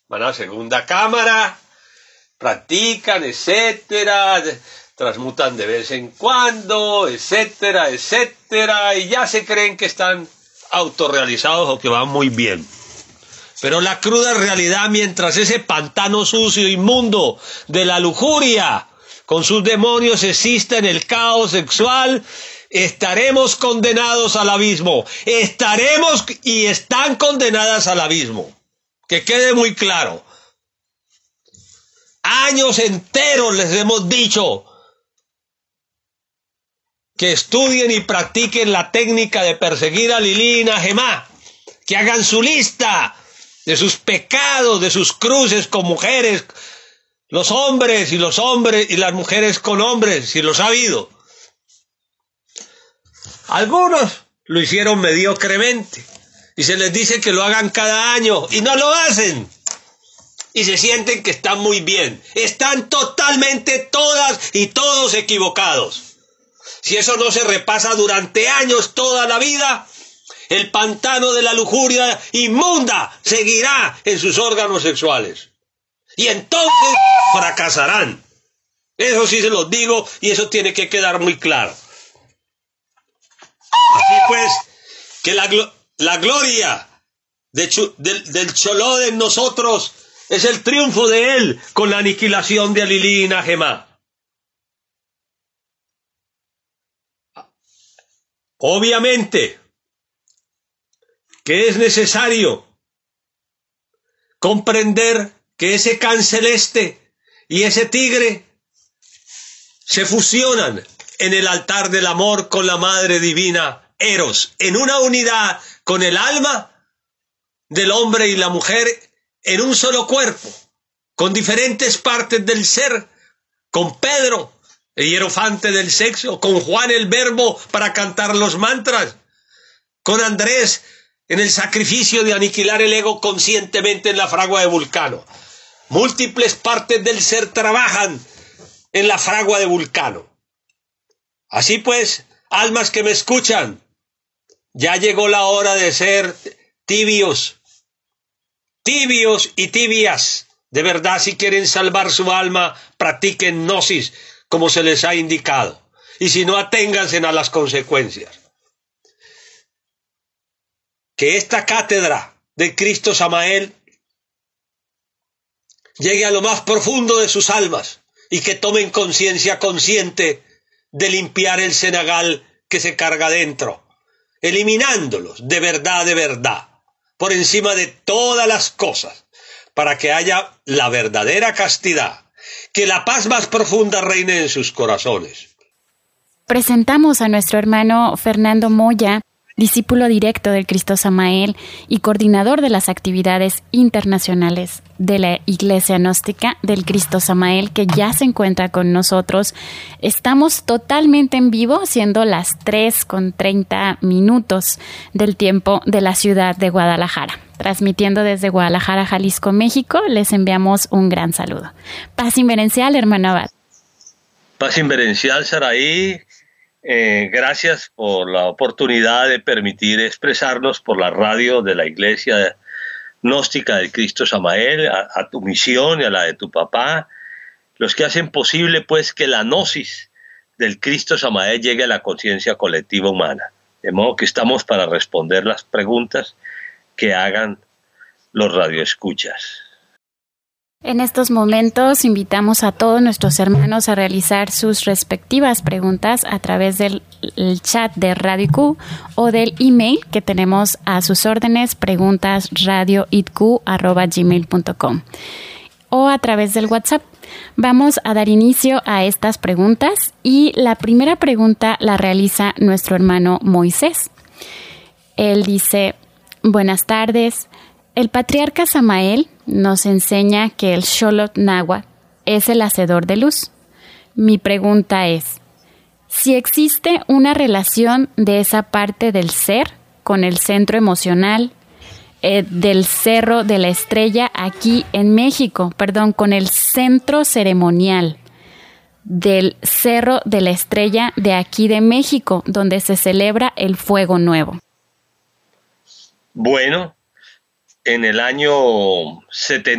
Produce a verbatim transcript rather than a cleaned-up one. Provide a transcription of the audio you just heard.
van a segunda cámara, practican, etcétera, transmutan de vez en cuando, etcétera, etcétera, y ya se creen que están autorrealizados o que van muy bien. Pero la cruda realidad, mientras ese pantano sucio, inmundo de la lujuria, con sus demonios exista en el caos sexual, estaremos condenados al abismo. Estaremos y están condenadas al abismo. Que quede muy claro. Años enteros les hemos dicho que estudien y practiquen la técnica de perseguir a Lilí y Najemá, que hagan su lista de sus pecados, de sus cruces con mujeres, los hombres y los hombres y las mujeres con hombres, si los ha habido. Algunos lo hicieron mediocremente y se les dice que lo hagan cada año y no lo hacen. Y se sienten que están muy bien. Están totalmente todas y todos equivocados. Si eso no se repasa durante años, toda la vida, el pantano de la lujuria inmunda seguirá en sus órganos sexuales. Y entonces fracasarán. Eso sí se los digo y eso tiene que quedar muy claro. Así pues, que la, la gloria de Chu, del, del Choló en nosotros es el triunfo de él con la aniquilación de Lilí y Najemá. Obviamente que es necesario comprender que ese can celeste y ese tigre se fusionan en el altar del amor con la Madre Divina Eros, en una unidad con el alma del hombre y la mujer en un solo cuerpo, con diferentes partes del ser, con Pedro, el hierofante del sexo, con Juan el verbo para cantar los mantras, con Andrés en el sacrificio de aniquilar el ego conscientemente en la fragua de Vulcano. Múltiples partes del ser trabajan en la fragua de Vulcano. Así pues, almas que me escuchan, ya llegó la hora de ser tibios, tibios y tibias. De verdad, si quieren salvar su alma, practiquen gnosis, como se les ha indicado. Y si no, aténganse a las consecuencias. Que esta cátedra de Cristo Samael llegue a lo más profundo de sus almas y que tomen conciencia consciente de limpiar el cenagal que se carga dentro, eliminándolos de verdad, de verdad, por encima de todas las cosas, para que haya la verdadera castidad, que la paz más profunda reine en sus corazones. Presentamos a nuestro hermano Fernando Moya, discípulo directo del Cristo Samael y coordinador de las actividades internacionales de la Iglesia Gnóstica del Cristo Samael, que ya se encuentra con nosotros. Estamos totalmente en vivo, siendo las tres con treinta minutos del tiempo de la ciudad de Guadalajara. Transmitiendo desde Guadalajara, Jalisco, México, les enviamos un gran saludo. Paz inverencial, hermano Abad. Paz inverencial, Saraí. Eh, gracias por la oportunidad de permitir expresarnos por la radio de la Iglesia Gnóstica del Cristo Samael, a, a tu misión y a la de tu papá, los que hacen posible pues que la gnosis del Cristo Samael llegue a la conciencia colectiva humana. De modo que estamos para responder las preguntas que hagan los radioescuchas. En estos momentos invitamos a todos nuestros hermanos a realizar sus respectivas preguntas a través del chat de Radio I Q o del email que tenemos a sus órdenes, preguntas radio i q arroba gmail punto com, o a través del WhatsApp. Vamos a dar inicio a estas preguntas y la primera pregunta la realiza nuestro hermano Moisés. Él dice: buenas tardes. El patriarca Samael nos enseña que el Xolotl náhuatl es el hacedor de luz. Mi pregunta es, si existe una relación de esa parte del ser con el centro emocional eh, del Cerro de la Estrella aquí en México, perdón, con el centro ceremonial del Cerro de la Estrella de aquí de México, donde se celebra el Fuego Nuevo. Bueno, en el año setenta